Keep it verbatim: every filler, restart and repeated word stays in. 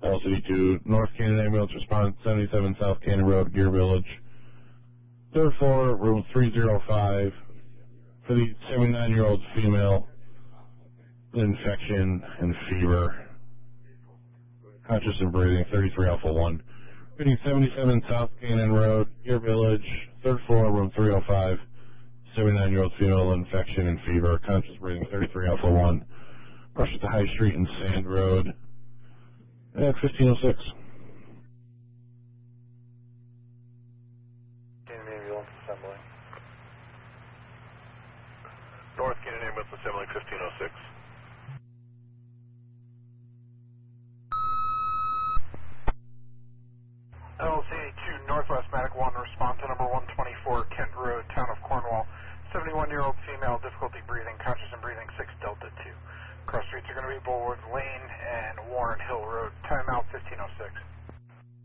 L C D two, North Canyon Ambulance Response, seventy-seven South Canyon Road, Gear Village. Third floor, room three oh five, for the seventy-nine-year-old female, infection and fever, conscious and breathing, thirty-three Alpha one. Reading seventy-seven South Canyon Road, Gear Village, third floor, room three oh five, seventy-nine-year-old female, infection and fever, conscious breathing, thirty-three Alpha one. Rush to High Street and Sand Road at fifteen oh six. Ambulance Assembly. North Canyon Ambulance Assembly, fifteen oh six. L C D two Northwest Medic one, respond to number one twenty-four Kent Road, Town of Cornwall. seventy-one-year-old female, difficulty breathing, conscious and breathing, six Delta two. Cross streets are going to be Bullward Lane and Warren Hill Road. Timeout fifteen oh six.